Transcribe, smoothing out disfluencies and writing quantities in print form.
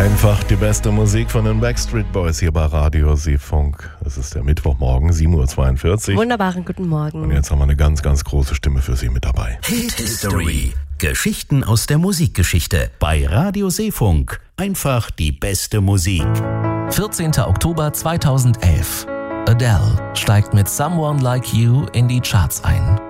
Einfach die beste Musik von den Backstreet Boys hier bei Radio Seefunk. Es ist der Mittwochmorgen, 7.42 Uhr. Wunderbaren guten Morgen. Und jetzt haben wir eine ganz, ganz große Stimme für Sie mit dabei. Hit History. Geschichten aus der Musikgeschichte. Bei Radio Seefunk. Einfach die beste Musik. 14. Oktober 2011. Adele steigt mit Someone Like You in die Charts ein.